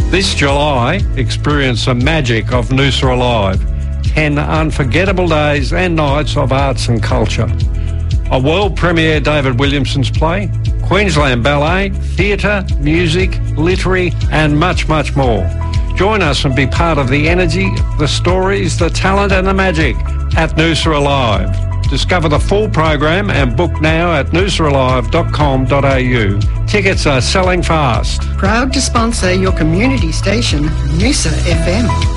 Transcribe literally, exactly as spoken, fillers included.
This July, experience the magic of Noosa Alive. ten unforgettable days and nights of arts and culture. A world premiere David Williamson's play, Queensland Ballet, theatre, music, literary and much, much more. Join us and be part of the energy, the stories, the talent and the magic at Noosa Alive. Discover the full program and book now at noosa alive dot com dot a u. Tickets are selling fast. Proud to sponsor your community station, Noosa F M.